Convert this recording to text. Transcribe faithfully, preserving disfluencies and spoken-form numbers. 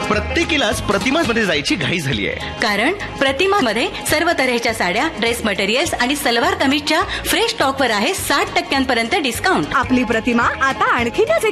प्रत्येकीलाच प्रतिमाज मध्ये जायची घाई झाली आहे. कारण प्रतिमा मध्ये सर्व तऱ्हेच्या साड्या, ड्रेस मटेरियल्स आणि सलवार कमीजच्या फ्रेश स्टॉक वर आहे साठ टक्क्यांपर्यंत डिस्काउंट. आपली प्रतिमा आता आणखी